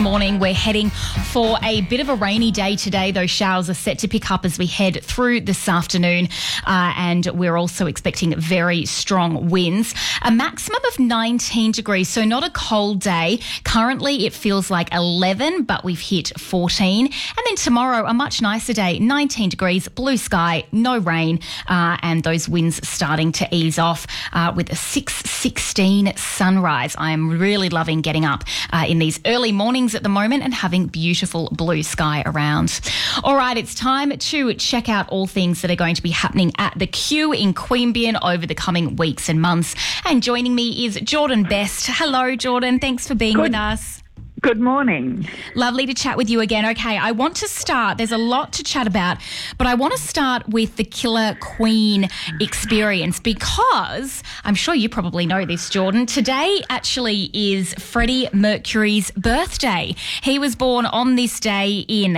morning. We're heading for a bit of a rainy day today. Those showers are set to pick up as we head through this afternoon, and we're also expecting very strong winds. A maximum of 19 degrees, so not a cold day. Currently, it feels like 11, but we've hit 14. And then tomorrow, a much nicer day, 19 degrees, blue sky, no rain, and those winds starting to ease off with a 6:16 sunrise. I am really loving getting up in these early mornings at the moment and having beautiful blue sky around. All right, it's time to check out all things that are going to be happening at the Q in Queanbeyan over the coming weeks and months. And joining me is Jordan Best. Hello, Jordan. Thanks for being with us. Good morning. Lovely to chat with you again. Okay, I want to start, there's a lot to chat about, but I want to start with the Killer Queen experience because I'm sure you probably know this, Jordan. Today actually is Freddie Mercury's birthday. He was born on this day in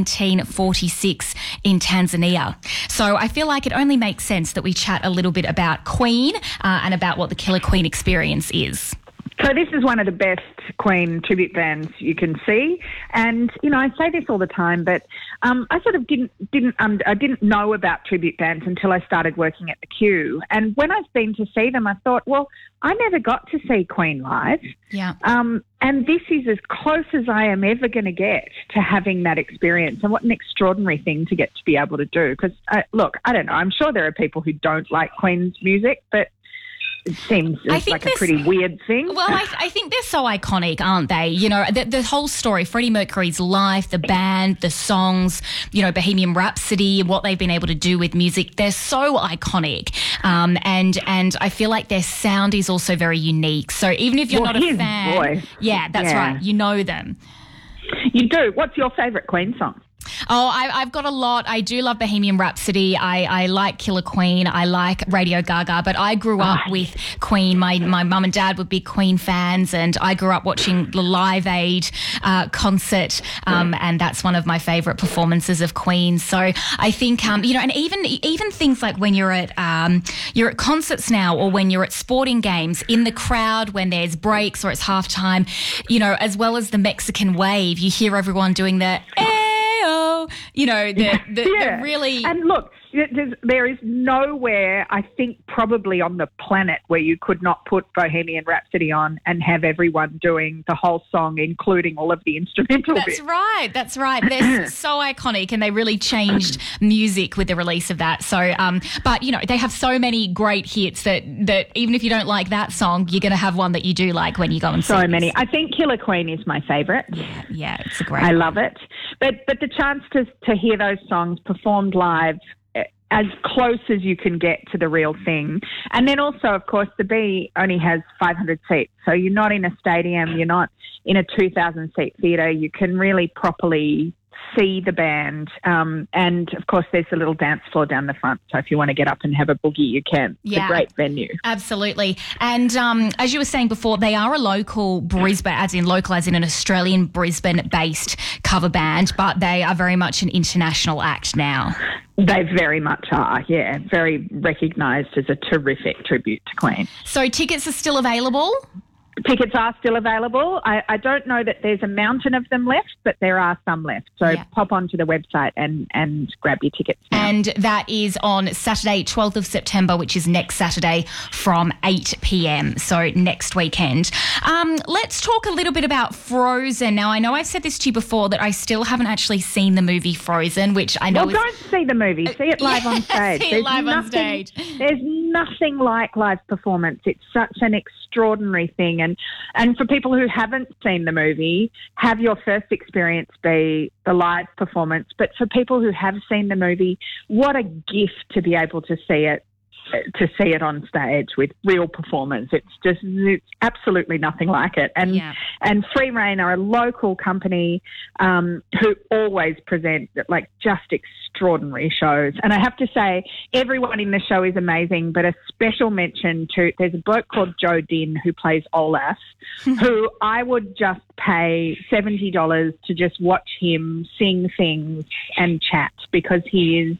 1946 in Tanzania. So I feel like it only makes sense that we chat a little bit about Queen and about what the Killer Queen experience is. So this is one of the best Queen tribute bands you can see, and you know I say this all the time, but I sort of didn't know about tribute bands until I started working at the Q. And when I've been to see them, I thought, well, I never got to see Queen live. Yeah. And this is as close as I am ever going to get to having that experience. And what an extraordinary thing to get to be able to do. Because look, I don't know. I'm sure there are people who don't like Queen's music, but it seems like a pretty weird thing. Well, I think they're so iconic, aren't they? You know, the whole story, Freddie Mercury's life, the band, the songs, you know, Bohemian Rhapsody, what they've been able to do with music, they're so iconic. And I feel like their sound is also very unique. So even if you're not a fan, voice. Yeah, that's right. You know them. You do. What's your favourite Queen song? Oh, I've got a lot. I do love Bohemian Rhapsody. I like Killer Queen. I like Radio Gaga, but I grew up with Queen. My mum and dad were big Queen fans, and I grew up watching the Live Aid concert, and that's one of my favourite performances of Queen. So I think, you know, and even things like when you're at concerts now, or when you're at sporting games, in the crowd when there's breaks or it's halftime, you know, as well as the Mexican wave, you hear everyone doing the you know, the really... And look, there is nowhere, I think, probably on the planet where you could not put Bohemian Rhapsody on and have everyone doing the whole song, including all of the instrumental bits. That's right. They're so iconic, and they really changed music with the release of that. So, but, you know, they have so many great hits that even if you don't like that song, you're going to have one that you do like when you go and see So many. I think Killer Queen is my favourite. Yeah, it's a great I love it. But the chance to hear those songs performed live as close as you can get to the real thing. And then also, of course, the B only has 500 seats. So you're not in a stadium, you're not in a 2,000-seat theatre. You can really properly see the band. And, of course, there's a little dance floor down the front. So if you want to get up and have a boogie, you can. It's a great venue. Absolutely. And as you were saying before, they are a local Brisbane, as in an Australian Brisbane-based cover band, but they are very much an international act now. They very much are, yeah. Very recognised as a terrific tribute to Queen. So tickets are still available? Tickets are still available. I don't know that there's a mountain of them left, but there are some left. So pop onto the website and grab your tickets now. And that is on Saturday, 12th of September, which is next Saturday from 8 p.m, so next weekend. Let's talk a little bit about Frozen. Now, I know I've said this to you before that I still haven't actually seen the movie Frozen, which I know don't see the movie. See it live on stage. See it live on stage. There's nothing like live performance. It's such an extraordinary thing. And for people who haven't seen the movie, have your first experience be the live performance. But for people who have seen the movie, what a gift to be able to see it on stage with real performance. It's absolutely nothing like it. And Free Rein are a local company who always present like just extraordinary shows. And I have to say, everyone in the show is amazing, but a special mention to, there's a bloke called Joe Din who plays Olaf, who I would just pay $70 to just watch him sing things and chat, because he is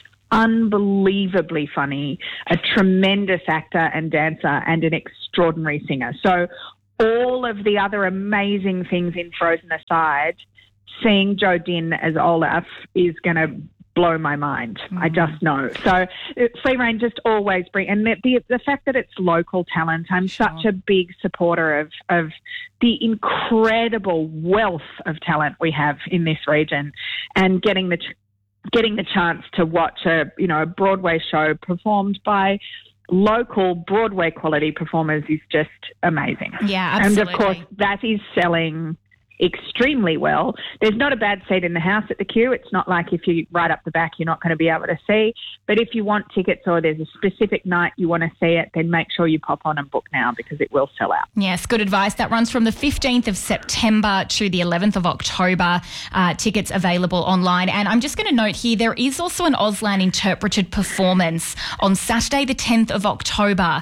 unbelievably funny, a tremendous actor and dancer, and an extraordinary singer. So all of the other amazing things in Frozen aside, seeing Joe Din as Olaf is going to blow my mind. I just know. So Free Rein just always bring, and the fact that it's local talent, I'm such a big supporter of the incredible wealth of talent we have in this region, and getting the chance to watch a Broadway show performed by local Broadway quality performers is just amazing. Yeah, absolutely. And of course that is selling extremely well. There's not a bad seat in the house at the queue. It's not like if you right up the back you're not going to be able to see. But if you want tickets or there's a specific night you want to see it, then make sure you pop on and book now because it will sell out. Yes, good advice. That runs from the 15th of September to the 11th of October. Tickets available online. And I'm just going to note here, there is also an Auslan interpreted performance on Saturday the 10th of October.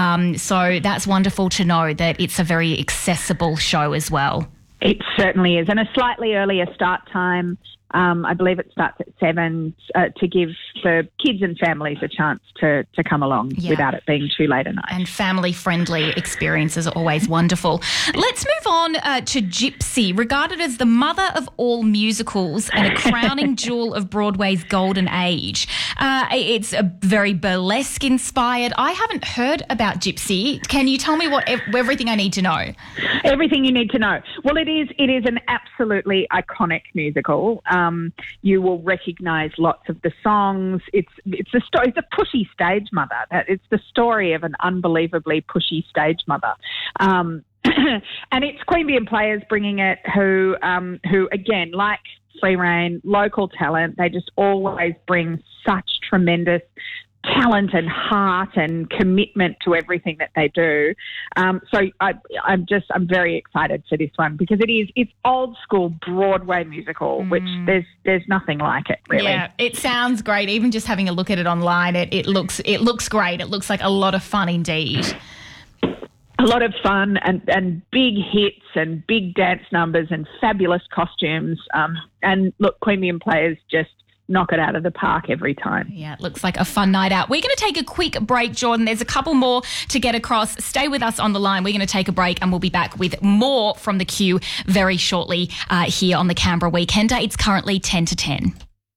So that's wonderful to know that it's a very accessible show as well. It certainly is. And a slightly earlier start time. I believe it starts at 7 to give the kids and families a chance to come along without it being too late at night. And family-friendly experiences are always wonderful. Let's move on to Gypsy, regarded as the mother of all musicals and a crowning jewel of Broadway's golden age. It's a very burlesque-inspired. I haven't heard about Gypsy. Can you tell me everything I need to know? Everything you need to know. Well, it is an absolutely iconic musical. You will recognise lots of the songs. It's a story. It's a pushy stage mother. It's the story of an unbelievably pushy stage mother. And it's Queen Bee and Players bringing it, who again, like Free Rein, local talent. They just always bring such tremendous talent and heart and commitment to everything that they do. So I'm very excited for this one because it's old school Broadway musical, which there's nothing like it, really. Yeah, it sounds great. Even just having a look at it online, it looks great. It looks like a lot of fun indeed. A lot of fun and big hits and big dance numbers and fabulous costumes. And look, Queen Bee and Players just knock it out of the park every time. Yeah, it looks like a fun night out. We're going to take a quick break, Jordan. There's a couple more to get across. Stay with us on the line. We're going to take a break and we'll be back with more from the queue very shortly here on the Canberra Weekender. It's currently 10 to 10.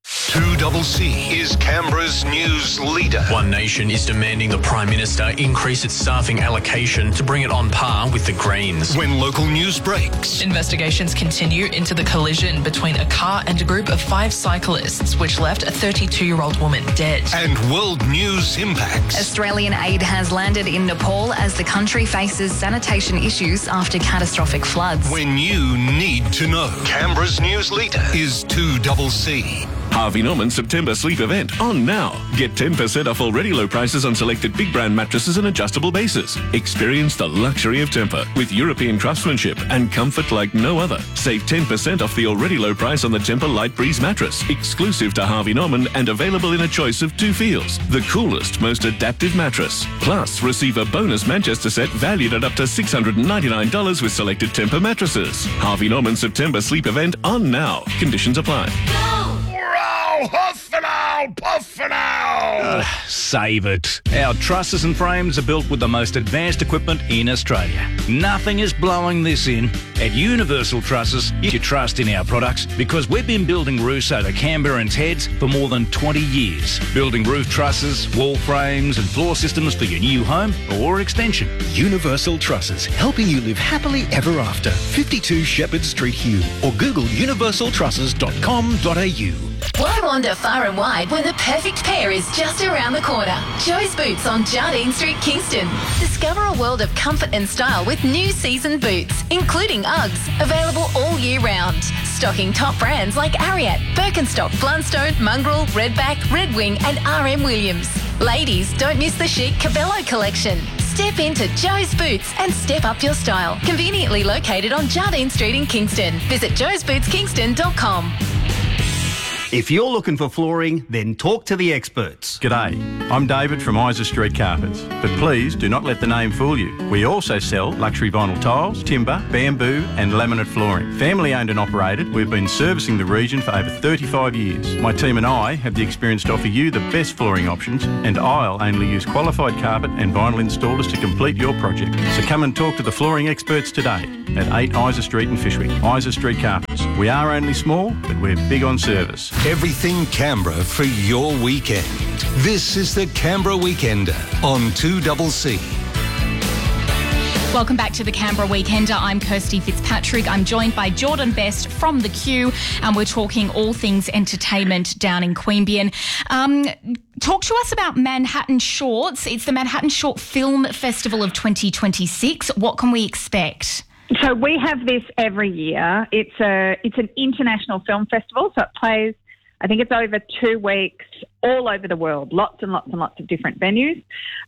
2CC is Canberra's news leader. One Nation is demanding the Prime Minister increase its staffing allocation to bring it on par with the Greens. When local news breaks. Investigations continue into the collision between a car and a group of 5 cyclists, which left a 32-year-old woman dead. And world news impacts. Australian aid has landed in Nepal as the country faces sanitation issues after catastrophic floods. When you need to know. Canberra's news leader is 2CC. Harvey Norman September sleep event on now. Get 10% off already low prices on selected big brand mattresses and adjustable bases. Experience the luxury of Tempur with European craftsmanship and comfort like no other. Save 10% off the already low price on the Tempur Light Breeze mattress, exclusive to Harvey Norman and available in a choice of 2 feels. The coolest, most adaptive mattress. Plus, receive a bonus Manchester set valued at up to $699 with selected Tempur mattresses. Harvey Norman September sleep event on now. Conditions apply. Huff and owl, puff and owl. Save it. Our trusses and frames are built with the most advanced equipment in Australia. Nothing is blowing this in. At Universal Trusses, you can trust in our products because we've been building roofs over Canberrans' heads for more than 20 years. Building roof trusses, wall frames and floor systems for your new home or extension. Universal Trusses, helping you live happily ever after. 52 Shepherd Street, Hume, or Google universaltrusses.com.au. Why wander far and wide when the perfect pair is just around the corner? Joe's Boots on Jardine Street, Kingston. Discover a world of comfort and style with new season boots, including Uggs, available all year round. Stocking top brands like Ariat, Birkenstock, Blundstone, Mongrel, Redback, Red Wing and RM Williams. Ladies, don't miss the chic Cabello collection. Step into Joe's Boots and step up your style. Conveniently located on Jardine Street in Kingston. Visit joesbootskingston.com. If you're looking for flooring, then talk to the experts. G'day, I'm David from Isa Street Carpets, but please do not let the name fool you. We also sell luxury vinyl tiles, timber, bamboo and laminate flooring. Family owned and operated, we've been servicing the region for over 35 years. My team and I have the experience to offer you the best flooring options, and I'll only use qualified carpet and vinyl installers to complete your project. So come and talk to the flooring experts today at 8 Isa Street in Fishwick. Isa Street Carpets. We are only small, but we're big on service. Everything Canberra for your weekend. This is the Canberra Weekender on 2CC. Welcome back to the Canberra Weekender. I'm Kirsty Fitzpatrick. I'm joined by Jordan Best from The Q, and we're talking all things entertainment down in Queanbeyan. Talk to us about Manhattan Shorts. It's the Manhattan Short Film Festival of 2026. What can we expect? So we have this every year. It's an international film festival, so it plays, I think it's over 2 weeks, all over the world, lots and lots and lots of different venues.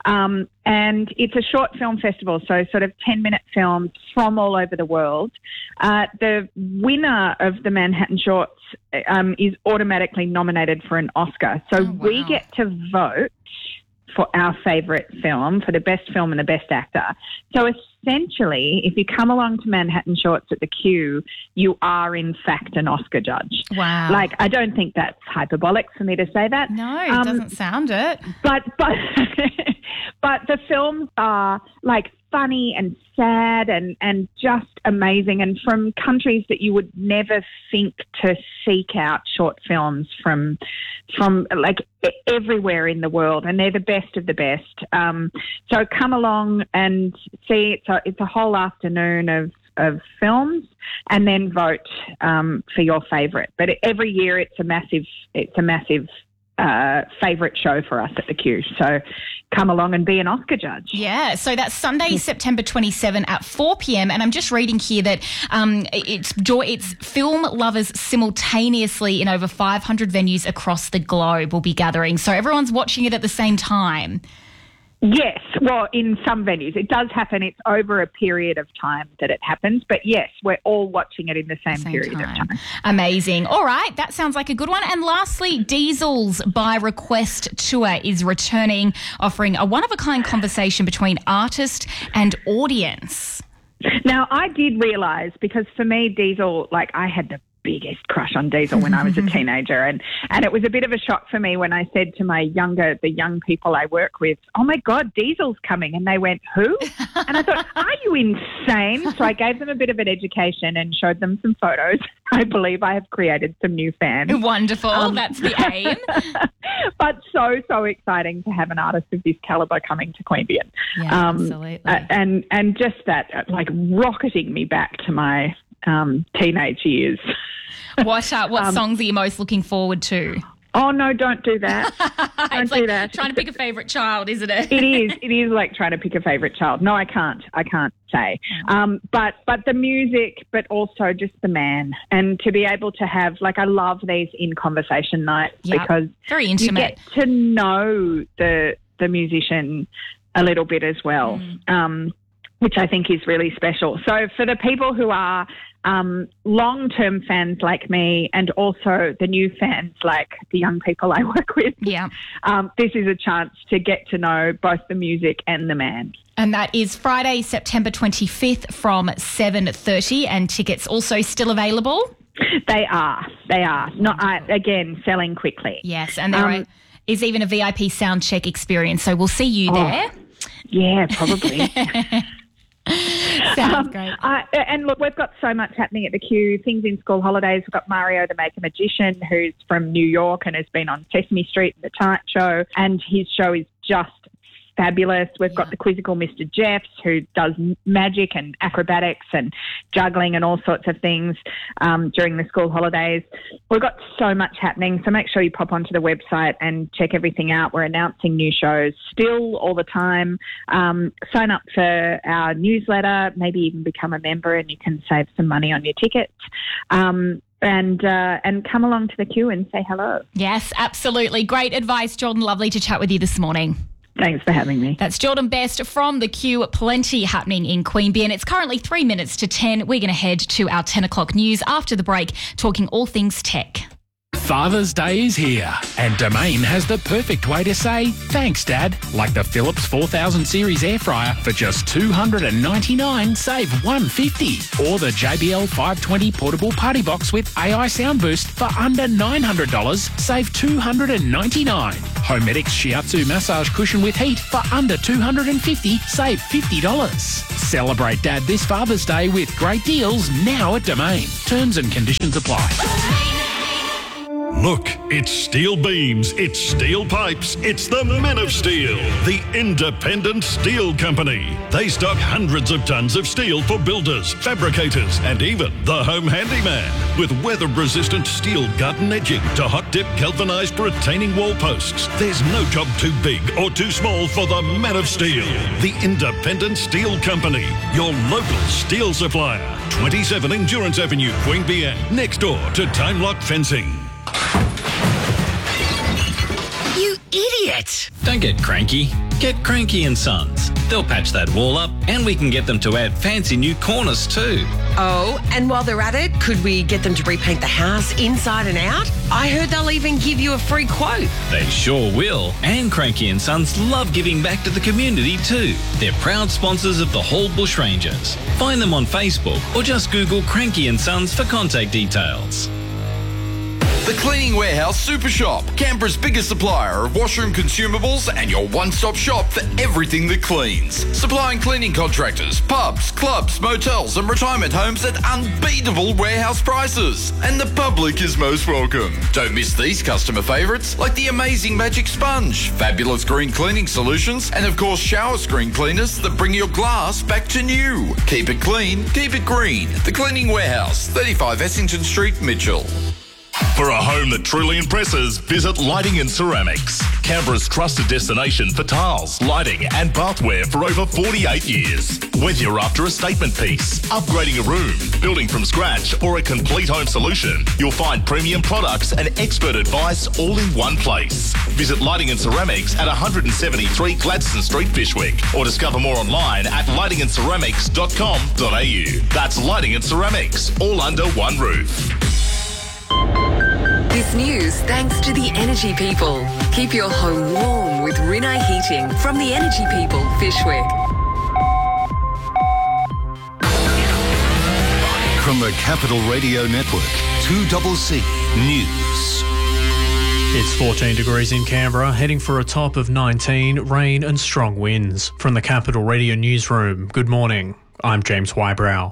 And it's a short film festival, so sort of 10-minute films from all over the world. The winner of the Manhattan Shorts is automatically nominated for an Oscar. So we get to vote for our favourite film, for the best film and the best actor. So essentially, if you come along to Manhattan Shorts at the Q, you are in fact an Oscar judge. Wow. Like, I don't think that's hyperbolic for me to say that. No, it doesn't sound it. But but the films are like funny and sad and just amazing, and from countries that you would never think to seek out short films from like everywhere in the world, and they're the best of the best. So come along and see. It's a whole afternoon of films, and then vote for your favourite. But every year it's a massive favourite show for us at the Q. So come along and be an Oscar judge. Yeah, so that's Sunday, September 27 at 4 p.m. And I'm just reading here that it's film lovers simultaneously in over 500 venues across the globe will be gathering. So everyone's watching it at the same time. Yes, well, in some venues. It does happen. It's over a period of time that it happens. But yes, we're all watching it in the same period of time. Amazing. All right, that sounds like a good one. And lastly, Diesel's By Request tour is returning, offering a one-of-a-kind conversation between artist and audience. Now, I did realise, because for me, Diesel, like, I had the biggest crush on Diesel when I was a teenager, and it was a bit of a shock for me when I said to the young people I work with, oh my God, Diesel's coming, and they went, who? And I thought, are you insane? So I gave them a bit of an education and showed them some photos. I believe I have created some new fans. Wonderful, that's the aim. But so exciting to have an artist of this calibre coming to Queanbeyan. Yeah, absolutely. And just that, like, rocketing me back to my teenage years. What songs are you most looking forward to? Oh, no, don't do that. Don't do that. Trying to pick a favourite child, isn't it? It is like trying to pick a favourite child. No, I can't say. But the music, but also just the man. And to be able to have, like, I love these in conversation nights because very intimate. You get to know the musician a little bit as well. Which I think is really special. So for the people who are long-term fans like me, and also the new fans like the young people I work with, this is a chance to get to know both the music and the man. And that is Friday, September 25th from 7:30, and tickets also still available? They are. Again, selling quickly. Yes, and there is even a VIP sound check experience, so we'll see you there. Yeah, probably. Sounds great. And look, we've got so much happening at the Q. Things in school holidays. We've got Mario the Maker Magician, who's from New York and has been on Sesame Street and The Tonight Show, and his show is just fabulous. We've got the quizzical Mr. Jeffs, who does magic and acrobatics and juggling and all sorts of things during the school holidays. We've got so much happening, so make sure you pop onto the website and check everything out. We're announcing new shows still all the time. Sign up for our newsletter, maybe even become a member, and you can save some money on your tickets. And come along to the Q and say hello. Yes, absolutely. Great advice, Jordan. Lovely to chat with you this morning. Thanks for having me. That's Jordan Best from the Q. Plenty happening in Queanbeyan. It's currently 3 minutes to 10. We're going to head to our 10 o'clock news after the break, talking all things tech. Father's Day is here, and Domain has the perfect way to say thanks, Dad, like the Philips 4000 series air fryer for just $299, save $150, or the JBL 520 portable party box with AI sound boost for under $900, save $299. Homedics Shiatsu massage cushion with heat for under $250, save $50. Celebrate Dad this Father's Day with great deals now at Domain. Terms and conditions apply. Look, it's steel beams, it's steel pipes, it's the Men of Steel, the independent steel company. They stock hundreds of tons of steel for builders, fabricators, and even the home handyman. With weather-resistant steel garden edging to hot-dip galvanized retaining wall posts, there's no job too big or too small for the Men of Steel, the independent steel company, your local steel supplier. 27 Endurance Avenue, Queanbeyan, next door to Time Lock Fencing. You idiot! Don't get cranky. Get Cranky and Sons. They'll patch that wall up, and we can get them to add fancy new corners too. Oh, and while they're at it, could we get them to repaint the house inside and out? I heard they'll even give you a free quote. They sure will. And Cranky and Sons love giving back to the community too. They're proud sponsors of the Hall Bushrangers. Find them on Facebook or just Google Cranky and Sons for contact details. The Cleaning Warehouse Super Shop, Canberra's biggest supplier of washroom consumables and your one-stop shop for everything that cleans. Supplying cleaning contractors, pubs, clubs, motels and retirement homes at unbeatable warehouse prices. And the public is most welcome. Don't miss these customer favourites like the amazing Magic Sponge, fabulous green cleaning solutions, and of course shower screen cleaners that bring your glass back to new. Keep it clean, keep it green. The Cleaning Warehouse, 35 Essington Street, Mitchell. For a home that truly impresses, visit Lighting and Ceramics, Canberra's trusted destination for tiles, lighting and bathware for over 48 years. Whether you're after a statement piece, upgrading a room, building from scratch or a complete home solution, you'll find premium products and expert advice all in one place. Visit Lighting and Ceramics at 173 Gladstone Street, Fyshwick, or discover more online at lightingandceramics.com.au. That's Lighting and Ceramics, all under one roof. This news thanks to the Energy People. Keep your home warm with Rinnai Heating from the Energy People, Fyshwick. From the Capital Radio Network, 2CC News. It's 14 degrees in Canberra, heading for a top of 19, rain and strong winds. From the Capital Radio Newsroom, good morning. I'm James Wybrow.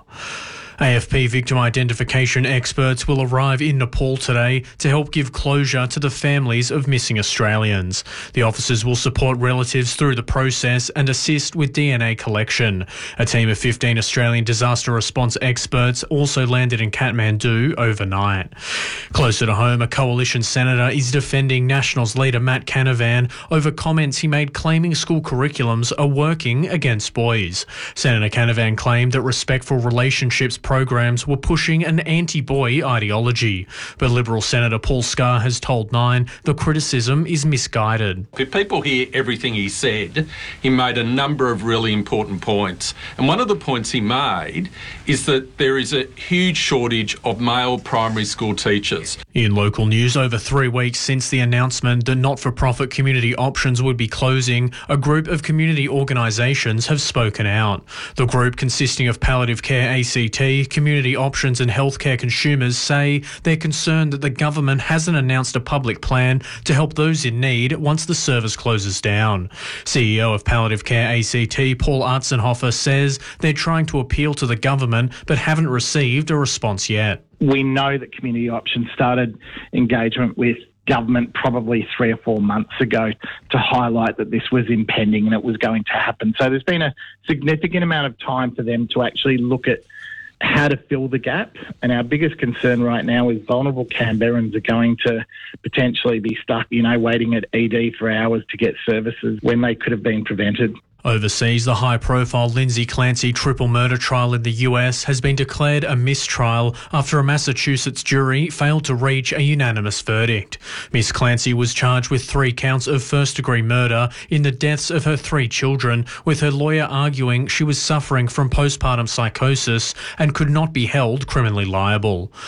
AFP victim identification experts will arrive in Nepal today to help give closure to the families of missing Australians. The officers will support relatives through the process and assist with DNA collection. A team of 15 Australian disaster response experts also landed in Kathmandu overnight. Closer to home, a coalition senator is defending Nationals leader Matt Canavan over comments he made claiming school curriculums are working against boys. Senator Canavan claimed that respectful relationships programs were pushing an anti-boy ideology. But Liberal Senator Paul Scar has told Nine the criticism is misguided. If people hear everything he said, he made a number of really important points. And one of the points he made is that there is a huge shortage of male primary school teachers. In local news, over 3 weeks since the announcement that not-for-profit community options would be closing, a group of community organisations have spoken out. The group, consisting of Palliative Care ACT, Community Options and Healthcare Consumers, say they're concerned that the government hasn't announced a public plan to help those in need once the service closes down. CEO of Palliative Care ACT, Paul Artzenhofer, says they're trying to appeal to the government but haven't received a response yet. We know that Community Options started engagement with government probably 3 or 4 months ago to highlight that this was impending and it was going to happen. So there's been a significant amount of time for them to actually look at how to fill the gap. And our biggest concern right now is vulnerable Canberrans are going to potentially be stuck, waiting at ED for hours to get services when they could have been prevented. Overseas, the high-profile Lindsay Clancy triple murder trial in the US has been declared a mistrial after a Massachusetts jury failed to reach a unanimous verdict. Miss Clancy was charged with 3 counts of first-degree murder in the deaths of her 3 children, with her lawyer arguing she was suffering from postpartum psychosis and could not be held criminally liable.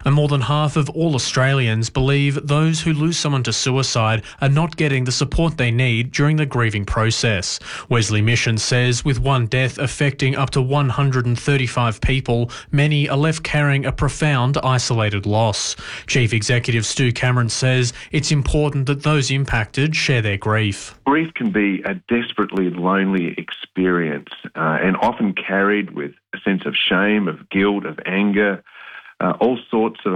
And more than half of all Australians believe those who lose someone to suicide are not getting the support they need during the grieving process. Wesley Mission says with one death affecting up to 135 people, many are left carrying a profound isolated loss. Chief Executive Stu Cameron says it's important that those impacted share their grief. Grief can be a desperately lonely experience and often carried with a sense of shame, of guilt, of anger, all sorts of